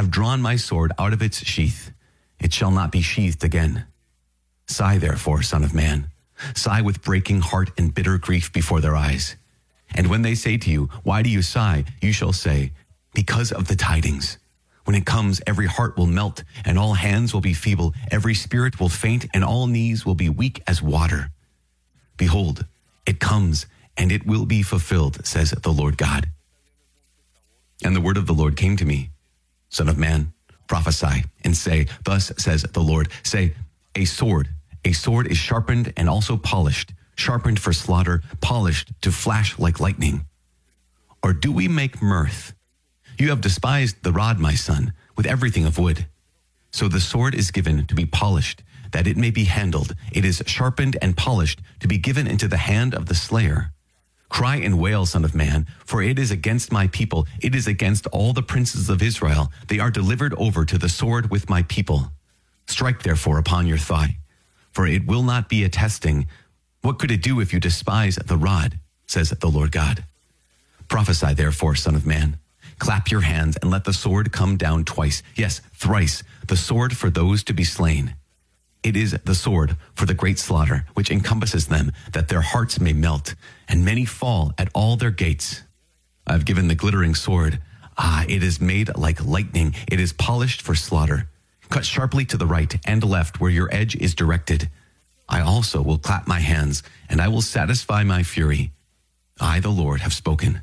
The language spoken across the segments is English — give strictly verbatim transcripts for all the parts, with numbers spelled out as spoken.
have drawn my sword out of its sheath. It shall not be sheathed again. Sigh, therefore, son of man. Sigh with breaking heart and bitter grief before their eyes. And when they say to you, why do you sigh? You shall say, because of the tidings. When it comes, every heart will melt, and all hands will be feeble. Every spirit will faint, and all knees will be weak as water. Behold, it comes, and it will be fulfilled, says the Lord God. And the word of the Lord came to me. Son of man, prophesy, and say, thus says the Lord, say, a sword, a sword is sharpened and also polished, sharpened for slaughter, polished to flash like lightning. Or do we make mirth? You have despised the rod, my son, with everything of wood. So the sword is given to be polished, that it may be handled. It is sharpened and polished to be given into the hand of the slayer. Cry and wail, son of man, for it is against my people. It is against all the princes of Israel. They are delivered over to the sword with my people. Strike therefore upon your thigh, for it will not be a testing. What could it do if you despise the rod, says the Lord God? Prophesy therefore, son of man. Clap your hands and let the sword come down twice. Yes, thrice, the sword for those to be slain. It is the sword for the great slaughter, which encompasses them, that their hearts may melt, and many fall at all their gates. I have given the glittering sword. Ah, it is made like lightning. It is polished for slaughter. Cut sharply to the right and left where your edge is directed. I also will clap my hands, and I will satisfy my fury. I, the Lord, have spoken.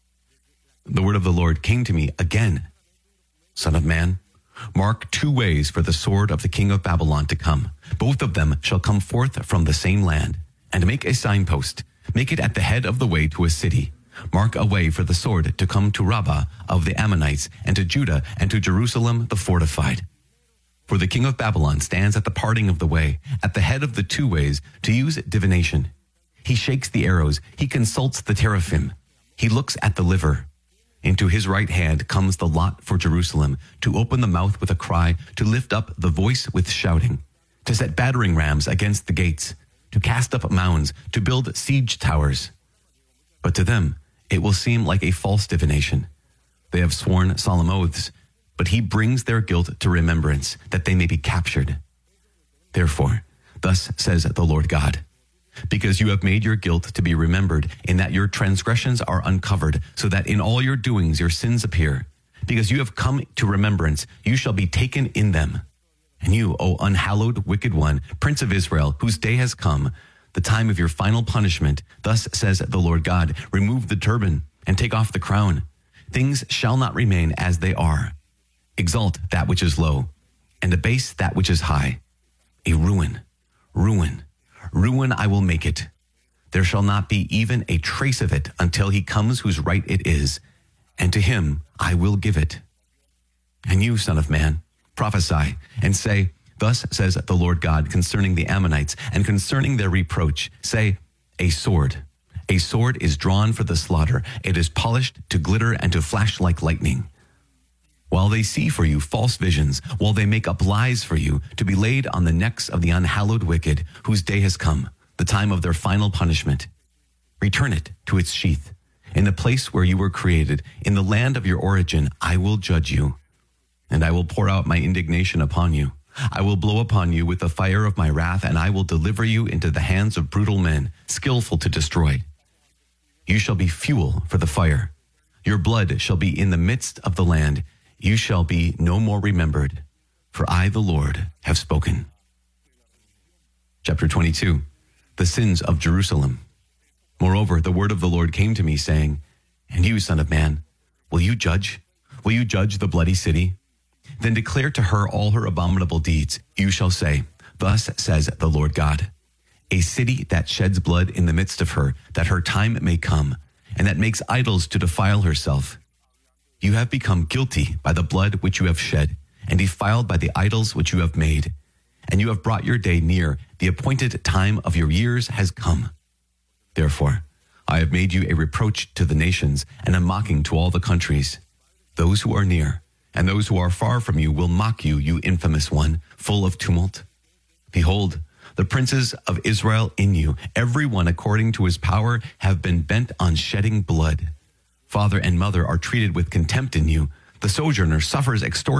The word of the Lord came to me again. Son of man, mark two ways for the sword of the king of Babylon to come. Both of them shall come forth from the same land. And make a signpost. Make it at the head of the way to a city. Mark a way for the sword to come to Rabbah of the Ammonites, and to Judah, and to Jerusalem the fortified. For the king of Babylon stands at the parting of the way, at the head of the two ways, to use divination. He shakes the arrows. He consults the teraphim. He looks at the liver. Into his right hand comes the lot for Jerusalem, to open the mouth with a cry, to lift up the voice with shouting, to set battering rams against the gates, to cast up mounds, to build siege towers. But to them it will seem like a false divination. They have sworn solemn oaths, but he brings their guilt to remembrance, that they may be captured. Therefore, thus says the Lord God, because you have made your guilt to be remembered, in that your transgressions are uncovered, so that in all your doings your sins appear. Because you have come to remembrance, you shall be taken in them. And you, O unhallowed wicked one, Prince of Israel, whose day has come, the time of your final punishment, thus says the Lord God, remove the turban and take off the crown. Things shall not remain as they are. Exalt that which is low, and abase that which is high. A ruin, ruin, ruin I will make it. There shall not be even a trace of it until he comes whose right it is, and to him I will give it. And you, son of man, prophesy and say, thus says the Lord God concerning the Ammonites and concerning their reproach. Say, a sword, a sword is drawn for the slaughter. It is polished to glitter and to flash like lightning. While they see for you false visions, while they make up lies for you, to be laid on the necks of the unhallowed wicked, whose day has come, the time of their final punishment. Return it to its sheath. In the place where you were created, in the land of your origin, I will judge you. And I will pour out my indignation upon you. I will blow upon you with the fire of my wrath, and I will deliver you into the hands of brutal men, skillful to destroy. You shall be fuel for the fire. Your blood shall be in the midst of the land. You shall be no more remembered, for I, the Lord, have spoken. Chapter twenty-two, the sins of Jerusalem. Moreover, the word of the Lord came to me, saying, and you, son of man, will you judge? Will you judge the bloody city? Then declare to her all her abominable deeds. You shall say, thus says the Lord God, a city that sheds blood in the midst of her, that her time may come, and that makes idols to defile herself. You have become guilty by the blood which you have shed, and defiled by the idols which you have made. And you have brought your day near. The appointed time of your years has come. Therefore, I have made you a reproach to the nations, and a mocking to all the countries. Those who are near, and those who are far from you will mock you, you infamous one, full of tumult. Behold, the princes of Israel in you, every one according to his power, have been bent on shedding blood. Father and mother are treated with contempt in you. The sojourner suffers extortion.